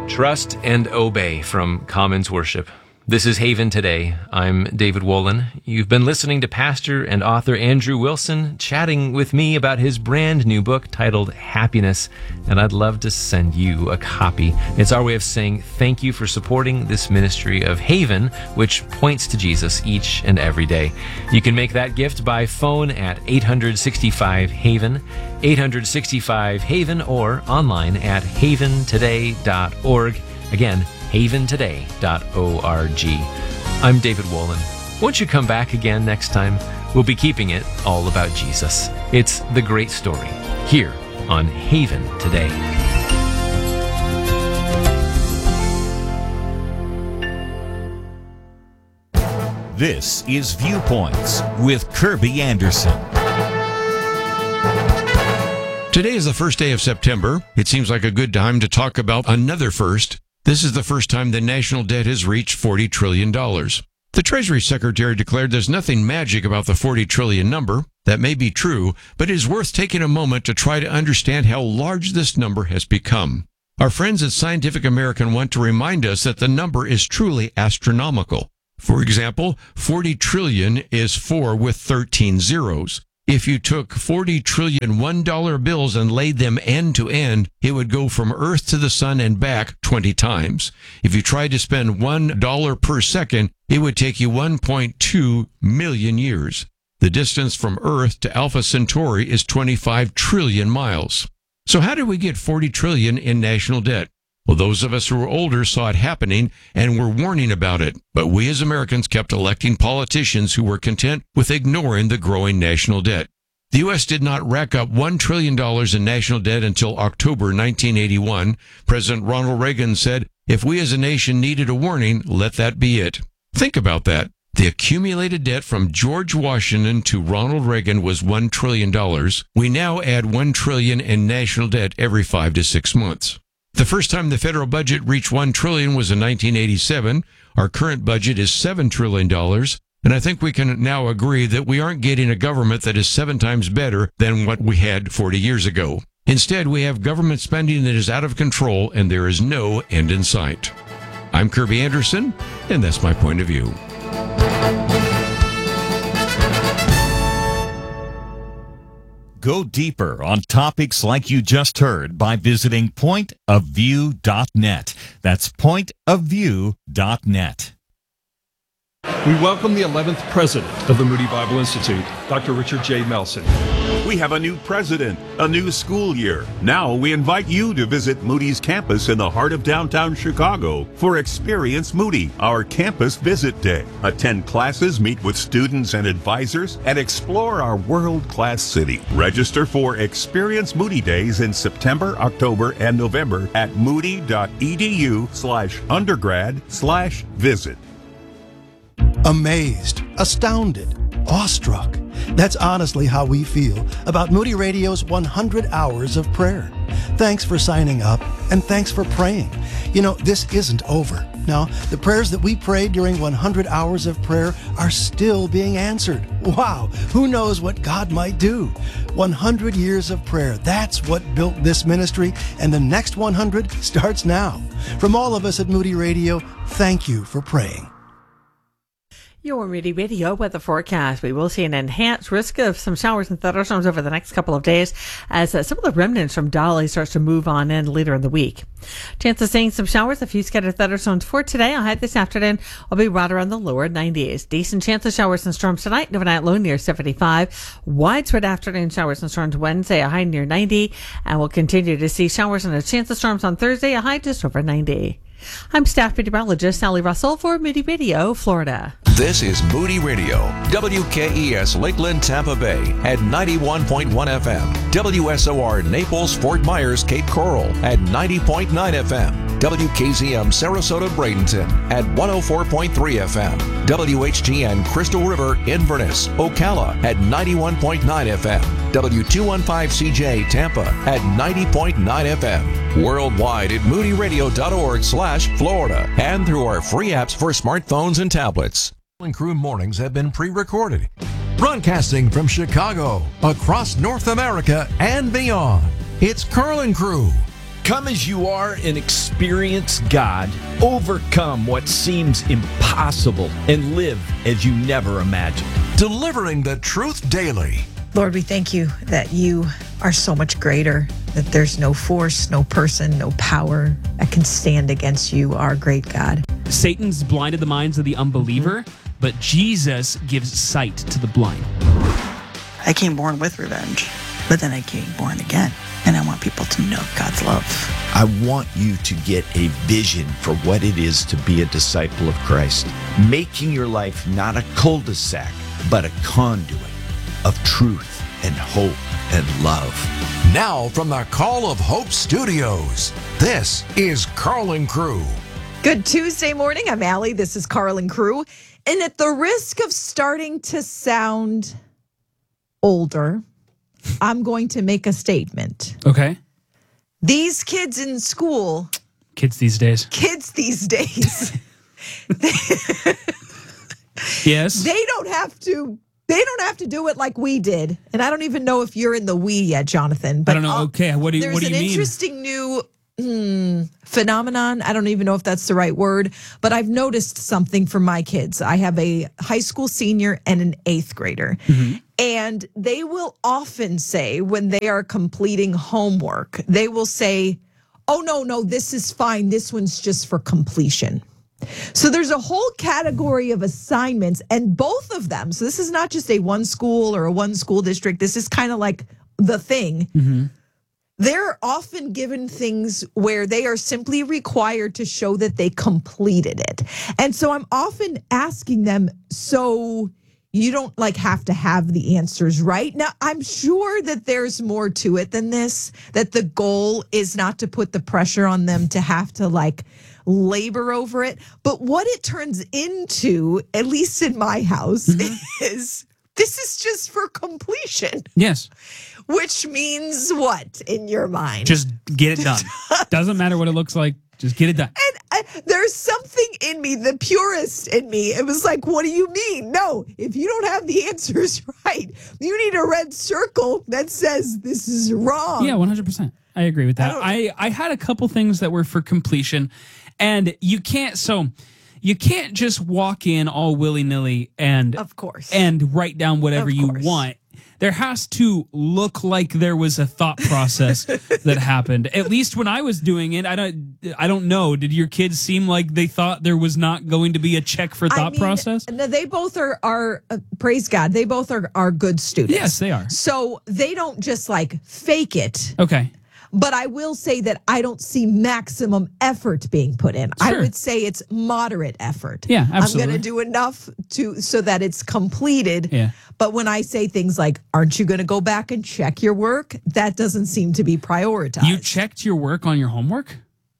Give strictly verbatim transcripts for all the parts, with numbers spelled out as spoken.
Trust and obey from Commons Worship. This is Haven Today. I'm David Wolin. You've been listening to pastor and author Andrew Wilson chatting with me about his brand new book titled Happiness, and I'd love to send you a copy. It's our way of saying thank you for supporting this ministry of Haven, which points to Jesus each and every day. You can make that gift by phone at eight six five Haven, eight six five Haven, or online at haven today dot org. Again, haven today dot org. I'm David Wolin. Won't you come back again next time? We'll be keeping it all about Jesus. It's the great story here on Haven Today. This is Viewpoints with Kirby Anderson. Today is the first day of September. It seems like a good time to talk about another first. This is the first time the national debt has reached forty trillion dollars. The Treasury Secretary declared there's nothing magic about the forty trillion dollars number. That may be true, but it is worth taking a moment to try to understand how large this number has become. Our friends at Scientific American want to remind us that the number is truly astronomical. For example, forty trillion dollars is four with thirteen zeros. If you took forty trillion one dollar bills and laid them end to end, it would go from Earth to the sun and back twenty times. If you tried to spend one dollar per second, it would take you one point two million years. The distance from Earth to Alpha Centauri is twenty-five trillion miles. So how did we get forty trillion in national debt? Well, those of us who were older saw it happening and were warning about it. But we as Americans kept electing politicians who were content with ignoring the growing national debt. The U S did not rack up one trillion dollars in national debt until October nineteen eighty-one. President Ronald Reagan said, if we as a nation needed a warning, let that be it. Think about that. The accumulated debt from George Washington to Ronald Reagan was one trillion dollars. We now add one trillion dollars in national debt every five to six months. The first time the federal budget reached one trillion dollars was in nineteen eighty-seven. Our current budget is seven trillion dollars, and I think we can now agree that we aren't getting a government that is seven times better than what we had forty years ago. Instead, we have government spending that is out of control, and there is no end in sight. I'm Kirby Anderson, and that's my point of view. Go deeper on topics like you just heard by visiting point of view dot net. That's point of view dot net. We welcome the eleventh president of the Moody Bible Institute, Doctor Richard J. Melson. We have a new president, a new school year. Now we invite you to visit Moody's campus in the heart of downtown Chicago for Experience Moody, our campus visit day. Attend classes, meet with students and advisors, and explore our world-class city. Register for Experience Moody Days in September, October, and November at moody.edu slash undergrad slash visit. Amazed, astounded, awestruck. That's honestly how we feel about Moody Radio's one hundred hours of prayer. Thanks for signing up, and thanks for praying. You know, this isn't over. Now, the prayers that we prayed during one hundred hours of prayer are still being answered. Wow, who knows what God might do? one hundred years of prayer, that's what built this ministry, and the next one hundred starts now. From all of us at Moody Radio, thank you for praying. Your Moody Radio weather forecast. We will see an enhanced risk of some showers and thunderstorms over the next couple of days as uh, some of the remnants from Dolly starts to move on in later in the week. Chance of seeing some showers, a few scattered thunderstorms for today. I'll head this afternoon. I'll be right around the lower nineties. Decent chance of showers and storms tonight. Overnight low near seventy-five. Widespread afternoon showers and storms Wednesday, a high near ninety. And we'll continue to see showers and a chance of storms on Thursday, a high just over ninety. I'm staff meteorologist Sally Russell for Moody Radio, Florida. This is Moody Radio, W K E S Lakeland, Tampa Bay at ninety-one point one F M, W S O R Naples, Fort Myers, Cape Coral at ninety point nine F M, W K Z M Sarasota, Bradenton at one oh four point three F M, W H G N Crystal River, Inverness, Ocala at ninety-one point nine F M, W two fifteen C J Tampa at ninety point nine F M, worldwide at moody radio dot org slash Florida, and through our free apps for smartphones and tablets. Crew mornings have been pre-recorded. Broadcasting from Chicago, across North America and beyond, it's Carlin Crew. Come as you are and experience God. Overcome what seems impossible and live as you never imagined. Delivering the truth daily. Lord, we thank you that you are so much greater, that there's no force, no person, no power that can stand against you, our great God. Satan's blinded the minds of the unbeliever, but Jesus gives sight to the blind. I came born with revenge, but then I came born again. And I want people to know God's love. I want you to get a vision for what it is to be a disciple of Christ, making your life not a cul-de-sac, but a conduit of truth and hope and love. Now from the Call of Hope Studios, this is Carl Crew. Good Tuesday morning. I'm Allie. This is Carl Crew. And at the risk of starting to sound older, I'm going to make a statement. Okay. These kids in school. Kids these days. Kids these days. Yes. They don't have to. They don't have to do it like we did. And I don't even know if you're in the we yet, Jonathan. But I don't know. Okay. What do you, what do you mean? There's an interesting new hmm, phenomenon. I don't even know if that's the right word, but I've noticed something for my kids. I have a high school senior and an eighth grader. Mm-hmm. And they will often say when they are completing homework, they will say, oh, no, no, this is fine. This one's just for completion. So there's a whole category of assignments, and both of them. So this is not just a one school or a one school district. This is kind of like the thing. Mm-hmm. They're often given things where they are simply required to show that they completed it. And so I'm often asking them, so you don't like have to have the answers right. Now, I'm sure that there's more to it than this, that the goal is not to put the pressure on them to have to like labor over it. But what it turns into, at least in my house, mm-hmm. is this is just for completion. Yes. Which means what in your mind? Just get it done. Doesn't matter what it looks like. Just get it done. And I, there's something in me, the purist in me. It was like, what do you mean? No, if you don't have the answers right, you need a red circle that says this is wrong. Yeah, one hundred percent. I agree with that. I, I, I had a couple things that were for completion, and you can't, so you can't just walk in all willy-nilly and, of course, and write down whatever you want. There has to look like there was a thought process that happened. At least when I was doing it, I don't, I don't know. Did your kids seem like they thought there was not going to be a check for thought I mean, process? No, they both are, are uh, praise God, they both are, are good students. Yes, they are. So they don't just like fake it. Okay. But I will say that I don't see maximum effort being put in. Sure. I would say it's moderate effort. Yeah, absolutely. I'm going to do enough to so that it's completed. Yeah. But when I say things like, aren't you going to go back and check your work? That doesn't seem to be prioritized. You checked your work on your homework?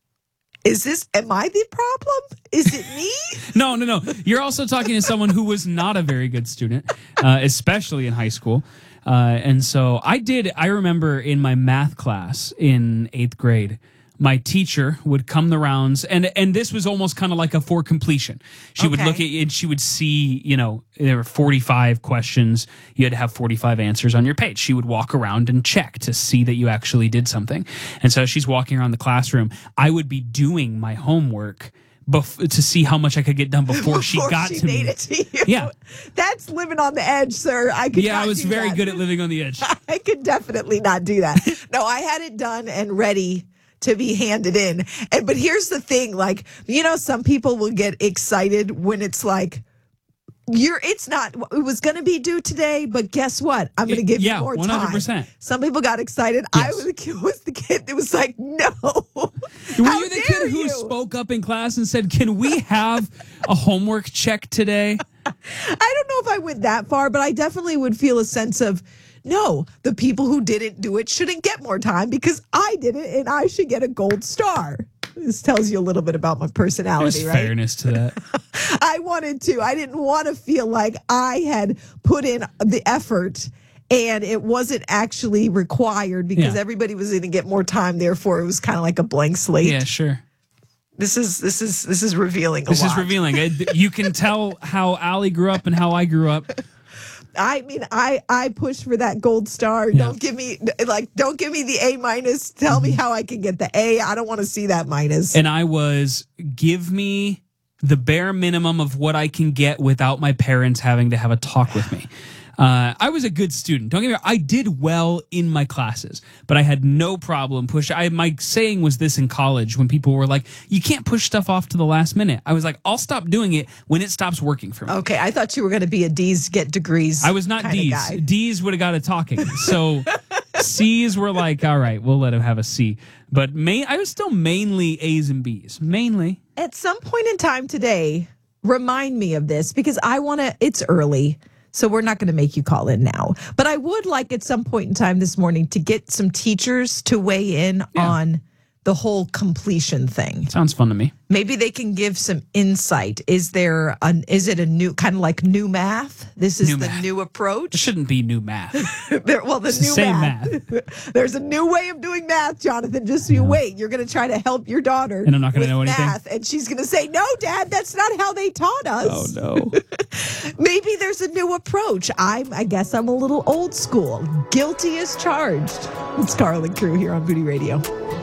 Is this, am I the problem? Is it me? no, no, no. You're also talking to someone who was not a very good student, uh, especially in high school. Uh, and so I did, I remember in my math class in eighth grade, my teacher would come the rounds, and and this was almost kind of like a for completion. She okay. would look at it, and she would see, you know, there were forty-five questions. You had to have forty-five answers on your page. She would walk around and check to see that you actually did something. And so she's walking around the classroom. I would be doing my homework Bef- to see how much I could get done before, before she got she to made me. It to you. Yeah, that's living on the edge, sir. I could. Yeah, not I was do very that. good at living on the edge. I could definitely not do that. No, I had it done and ready to be handed in. And but here's the thing, like, you know, some people will get excited when it's like, You're. It's not. It was going to be due today, but guess what? I'm going to give yeah, you more one hundred percent. time. Some people got excited. Yes. I was the, kid, was the kid that was like, no. Were How you the dare kid who you? spoke up in class and said, "Can we have a homework check today?" I don't know if I went that far, but I definitely would feel a sense of, no, the people who didn't do it shouldn't get more time because I did it and I should get a gold star. This tells you a little bit about my personality, There's right? fairness to that. I wanted to. I didn't want to feel like I had put in the effort and it wasn't actually required because Yeah. everybody was going to get more time. Therefore, it was kind of like a blank slate. Yeah, sure. This is this is this is revealing a This lot. is revealing. It- You can tell how Allie grew up and how I grew up. I mean, I I push for that gold star. Yeah. Don't give me like, don't give me the A minus. Tell me how I can get the A. I don't want to see that minus. And I was, give me the bare minimum of what I can get without my parents having to have a talk with me. Uh, I was a good student. Don't get me wrong. I did well in my classes, but I had no problem push. I, my saying was this in college when people were like, you can't push stuff off to the last minute. I was like, I'll stop doing it when it stops working for me. Okay, I thought you were going to be a D's get degrees. I was not kinda D's. guy. D's would have got it talking. So C's were like, all right, we'll let him have a C. But main, I was still mainly A's and B's. Mainly. At some point in time today, remind me of this because I want to, it's early. So we're not going to make you call in now. But I would like at some point in time this morning to get some teachers to weigh in Yeah. on the whole completion thing. Sounds fun to me. Maybe they can give some insight. Is there an, is it a new kind of like new math? This is New the math. new approach. It shouldn't be new math. There, well, the It's the new same math. There's a new way of doing math, Jonathan. Just so you wait. You're going to try to help your daughter. And I'm not gonna with know anything? math, and she's going to say, "No, Dad, that's not how they taught us." Oh, no. Maybe there's a new approach. I, I guess I'm a little old school. Guilty as charged. It's Carl and Crew here on Booty Radio.